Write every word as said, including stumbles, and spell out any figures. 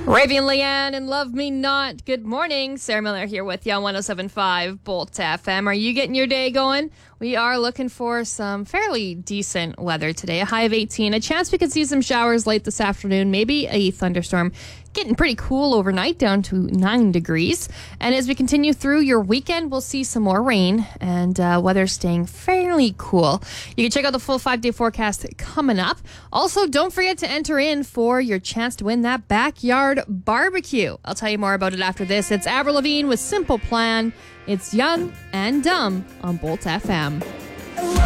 Raven Leanne and Love Me Not. Good morning. Sarah Miller here with you on one oh seven point five Bolt F M. Are you getting your day going? We are looking for some fairly decent weather today. A high of eighteen. A chance we could see some showers late this afternoon. Maybe a thunderstorm. Getting pretty cool overnight, down to nine degrees. And as we continue through your weekend, we'll see some more rain and uh, weather staying fairly cool. You can check out the full five-day forecast coming up. Also, don't forget to enter in for your chance to win that backyard barbecue. I'll tell you more about it after this. It's Avril Lavigne with Simple Plan. It's Young and Dumb on Bolt F M.